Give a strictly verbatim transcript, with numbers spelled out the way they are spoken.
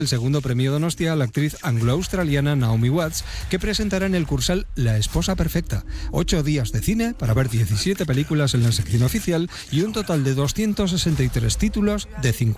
El segundo premio Donostia a la actriz anglo-australiana Naomi Watts, que presentará en el Cursal La esposa perfecta. Ocho días de cine para ver diecisiete películas en la sección oficial y un total de doscientos sesenta y tres títulos de cincuenta